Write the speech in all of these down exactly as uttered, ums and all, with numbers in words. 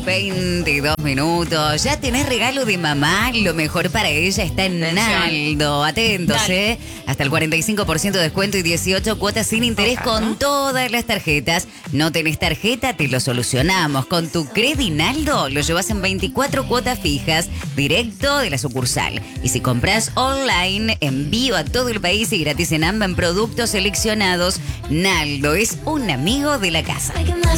veintidós minutos. Ya tenés regalo de mamá. Lo mejor para ella está en Naldo. Atentos, Dale. ¿eh? Hasta el cuarenta y cinco por ciento de descuento y dieciocho cuotas sin interés Ojalá. con todas las tarjetas. No tenés tarjeta, te lo solucionamos. Con tu Credinaldo lo llevas en veinticuatro cuotas fijas, directo de la sucursal. Y si compras online, envío a todo el país y gratis en AMBA en productos seleccionados. Naldo es un amigo de la casa.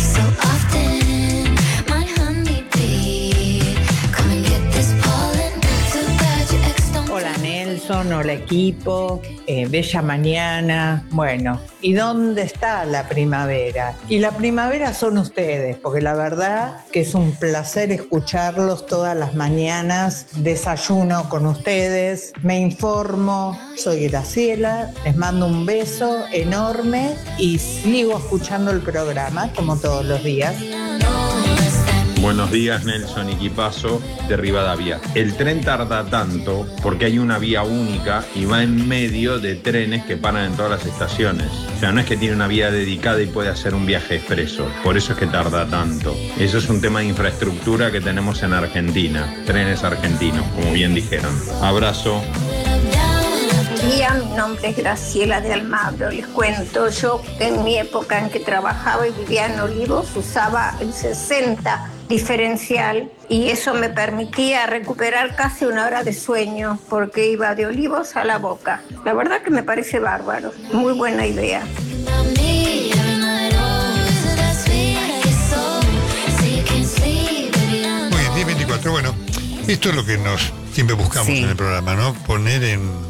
Hola Nelson, hola equipo, eh, bella mañana. Bueno, ¿y dónde está la primavera? Y la primavera son ustedes, porque la verdad que es un placer escucharlos todas las mañanas. Desayuno con ustedes, me informo, soy Graciela, les mando un beso enorme y sigo escuchando el programa como todos los días. Buenos días, Nelson, equipazo de Rivadavia. El tren tarda tanto porque hay una vía única y va en medio de trenes que paran en todas las estaciones. O sea, no es que tiene una vía dedicada y puede hacer un viaje expreso. Por eso es que tarda tanto. Eso es un tema de infraestructura que tenemos en Argentina. Trenes argentinos, como bien dijeron. Abrazo. Día, mi nombre es Graciela de Almagro. Les cuento, yo en mi época en que trabajaba y vivía en Olivos usaba el sesenta diferencial y eso me permitía recuperar casi una hora de sueño porque iba de Olivos a La Boca. La verdad que me parece bárbaro, muy buena idea. Muy bien, diez veinticuatro. Bueno, esto es lo que nos siempre buscamos sí. en el programa, ¿no? Poner en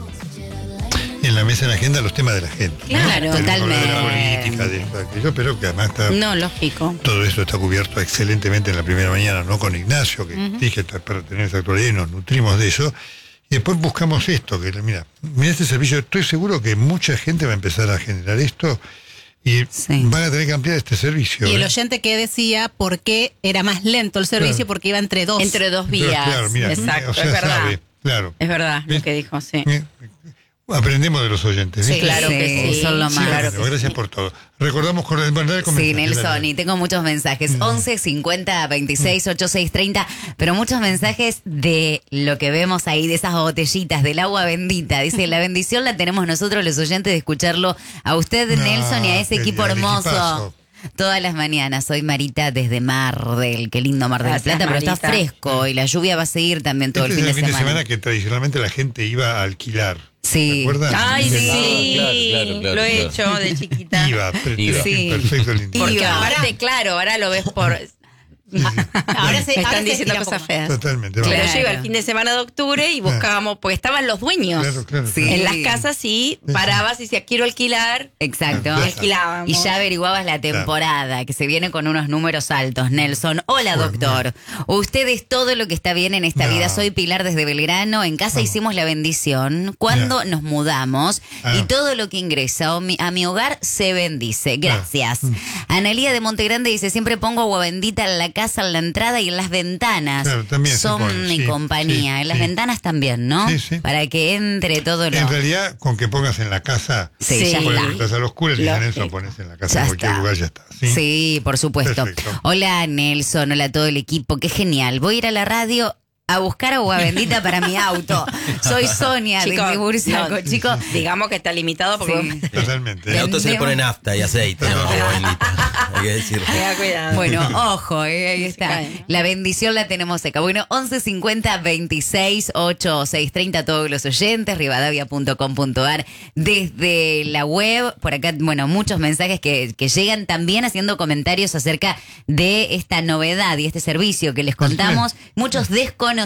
en la mesa, en la agenda, los temas de la gente. Claro, ¿no? totalmente. De la política, de esto, de aquello, pero que además está... No, lógico. Todo esto está cubierto excelentemente en la primera mañana, ¿no? Con Ignacio, que uh-huh. dije para tener esa actualidad y nos nutrimos de eso. Y después buscamos esto, que mira, mira este servicio, estoy seguro que mucha gente va a empezar a generar esto y sí. van a tener que ampliar este servicio. Y el ¿eh? oyente que decía por qué era más lento el servicio, claro. porque iba entre dos. Entre dos vías. Entonces, claro, mira, Exacto, o sea, es verdad. Sabe, claro. Es verdad lo que dijo, sí. ¿Eh? Aprendemos de los oyentes. Sí, ¿viste? claro que sí, son lo más. Sí, Claro bueno, gracias sí. por todo. Recordamos con el mandar con Sí, Nelson, y tengo muchos mensajes. Mm. once cincuenta veintiséis ochenta y seis treinta, pero muchos mensajes de lo que vemos ahí, de esas botellitas, del agua bendita. Dice, la bendición la tenemos nosotros los oyentes de escucharlo a usted, no, Nelson, y a ese equipo hermoso. Equipazo. Todas las mañanas. Soy Marita desde Mar del, qué lindo Mar del Gracias, Plata, Marita. Pero está fresco y la lluvia va a seguir también todo este el fin, es el de, fin semana. de semana que tradicionalmente la gente iba a alquilar. Sí. ¿Te acuerdas? Ay, sí. sí. Claro, claro, claro, lo he claro. hecho de chiquita. Iba, Iba. Sí. perfecto, lindo. Porque aparte, claro, ahora lo ves por... Sí, sí. Ahora se, Me ahora están se diciendo cosas feas. Totalmente. Claro. Pero yo iba el fin de semana de octubre y buscábamos, porque estaban los dueños. Claro, claro, Sí. claro. En las casas sí, parabas y decías, quiero alquilar. Exacto. Ah, Y alquilábamos. Y ya averiguabas la temporada, que se viene con unos números altos. Nelson, hola Bueno, doctor. Usted es todo lo que está bien en esta No. vida. Soy Pilar desde Belgrano. En casa Vamos. hicimos la bendición cuando Ya. nos mudamos Ah. y todo lo que ingresa a mi, a mi hogar se bendice. Gracias. Mm. Analía de Montegrande dice, siempre pongo agua bendita en la casa, en la entrada y en las ventanas. Claro, también se Son pone, mi sí, compañía. sí, en las sí. ventanas también, ¿no? Sí, sí. Para que entre todo lo... En realidad, con que pongas en la casa, Sí, Sí. ya pones está. estás a los curas y Lo- en eso pones en la casa, Ya en cualquier está. lugar ya está. Sí, Sí, por supuesto. Perfecto. Hola Nelson, hola a todo el equipo, qué genial. Voy a ir a la radio a buscar agua bendita para mi auto. Soy Sonia Chicos, de Bursaco, no, chicos. Digamos que está limitado porque... Sí. Totalmente. El auto se le pone nafta y aceite, no, agua bendita. Hay que decirlo. Tenga cuidado. Bueno, ojo, eh, ahí está. cae. La bendición la tenemos seca. Bueno, once cincuenta veintiséis ochenta y seis treinta, todos los oyentes, rivadavia punto com punto ar. Desde la web, por acá, bueno, muchos mensajes que, que llegan también haciendo comentarios acerca de esta novedad y este servicio que les contamos. Muchos desconocían,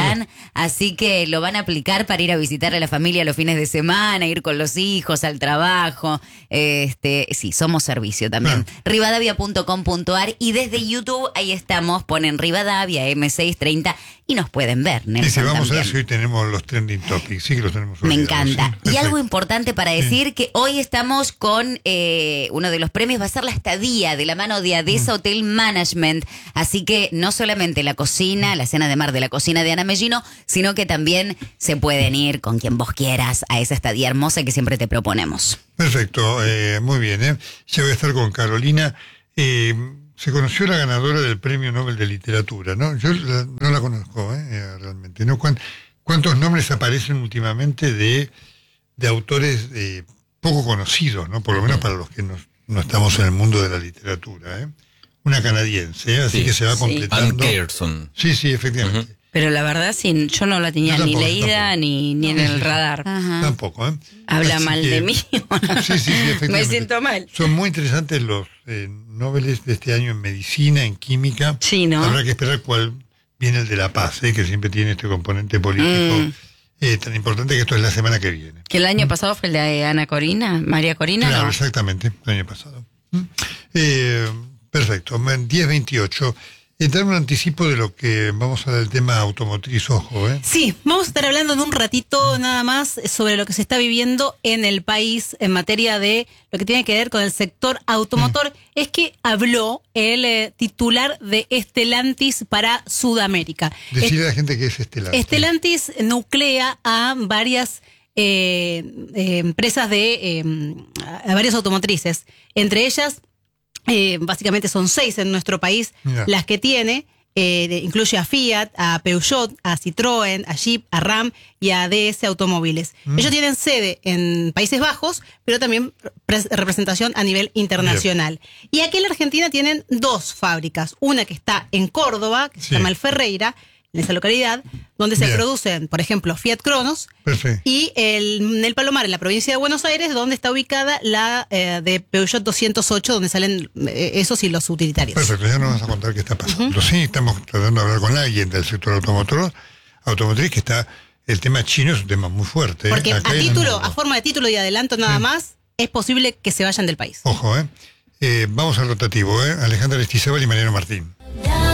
así que lo van a aplicar para ir a visitar a la familia los fines de semana, ir con los hijos al trabajo. Este, sí, somos servicio también. Ah. rivadavia punto com punto ar y desde YouTube ahí estamos, ponen Rivadavia eme seiscientos treinta y nos pueden ver, Nelson. Dice, vamos también. a ver si hoy tenemos los trending topics. Sí que los tenemos Me olvidados, encanta. sí. Y Perfecto. algo importante para decir Sí. que hoy estamos con eh, uno de los premios, va a ser la estadía de la mano de Adesa Mm. Hotel Management. Así que no solamente la cocina, la cena de mar de la cocina de Ana Mellino, sino que también se pueden ir con quien vos quieras a esa estadía hermosa que siempre te proponemos. Perfecto, eh, muy bien. ¿eh? Ya voy a estar con Carolina. Eh, se conoció la ganadora del Premio Nobel de Literatura, ¿no? Yo la, no la conozco, ¿eh? Realmente. ¿No? ¿Cuán, ¿Cuántos nombres aparecen últimamente de, de autores eh, poco conocidos, ¿no? Por lo menos para los que no, no estamos en el mundo de la literatura, ¿eh? Una canadiense, ¿eh? Así Sí. que se va Sí. completando. Anne Carson. Sí, sí, efectivamente. Ujú. Pero la verdad, sí, yo no la tenía Yo ni tampoco, leída tampoco. ni, ni en Sí, el sí, sí. radar. Ajá. Tampoco, ¿eh? Habla Así mal que- de mí. Sí, sí, sí, efectivamente. Me siento mal. Son muy interesantes los eh, Nobeles de este año en medicina, en química. Sí, ¿no? Habrá que esperar cuál viene el de la paz, ¿eh? Que siempre tiene este componente político Mm. eh, tan importante, que esto es la semana que viene. Que el año pasado fue el de Ana Corina, María Corina, Claro, ¿no? exactamente, el año pasado. ¿Mm? Eh, perfecto, diez veintiocho. Entrar un anticipo de lo que vamos a ver el tema automotriz, ojo, ¿eh? Sí, vamos a estar hablando en un ratito nada más sobre lo que se está viviendo en el país en materia de lo que tiene que ver con el sector automotor. Es que habló el eh, titular de Stellantis para Sudamérica. Decirle a la gente que es Stellantis. Stellantis nuclea a varias eh, eh, empresas de eh, a varias automotrices, entre ellas eh, básicamente son seis en nuestro país Mira. las que tiene. Eh, incluye a Fiat, a Peugeot, a Citroën, a Jeep, a Ram y a D S Automóviles. Mm. Ellos tienen sede en Países Bajos, pero también pre- representación a nivel internacional. Y aquí en la Argentina tienen dos fábricas. Una que está en Córdoba, que Sí. se llama El Ferreira, en esa localidad, donde se Bien. producen, por ejemplo, Fiat Cronos, Perfecto. y el, en el Palomar, en la provincia de Buenos Aires, donde está ubicada la eh, de Peugeot doscientos ocho, donde salen eh, esos y los utilitarios. Perfecto, ya nos vas a contar qué está pasando. Sí, estamos tratando de hablar con alguien del sector automotor, automotriz, que está, el tema chino es un tema muy fuerte. ¿eh? Porque Acá a y en el título, mundo. a forma de título y adelanto nada Sí. más, es posible que se vayan del país. Ojo, ¿eh? Eh, Vamos al rotativo, ¿eh? Alejandra Aristizábal y Mariano Martín. Ya